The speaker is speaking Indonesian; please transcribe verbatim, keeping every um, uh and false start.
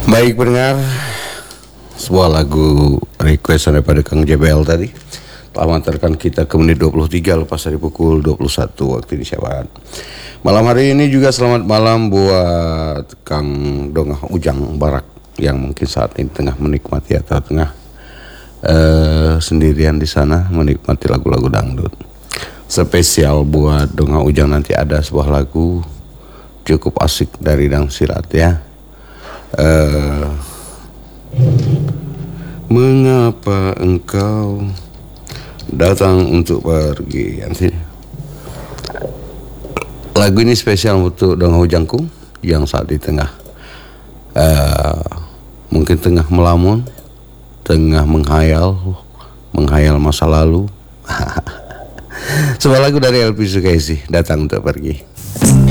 Baik pendengar, sebuah lagu request daripada Kang J B L tadi telah mengantarkan kita ke menit dua puluh tiga lepas dari pukul dua puluh satu waktu Indonesia Barat. Malam hari ini juga selamat malam buat Kang Dongah Ujang Barak yang mungkin saat ini tengah menikmati atau tengah uh, sendirian di sana menikmati lagu-lagu dangdut. Spesial buat Dongah Ujang nanti ada sebuah lagu cukup asik dari Dang Sirat ya. Uh, mengapa engkau datang untuk pergi? Nanti lagu ini spesial untuk Dongah Ujangku yang saat di tengah uh, mungkin tengah melamun, tengah menghayal menghayal masa lalu. Sebuah lagu dari Elvi Sukaisi, Datang Untuk Pergi.